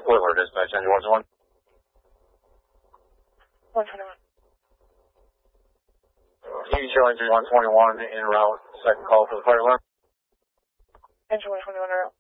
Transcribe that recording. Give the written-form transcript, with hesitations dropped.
Spoiler, dispatch, engine 121. 121. Show engine 121 en route. Second call for the fire alarm. Engine 121 en route.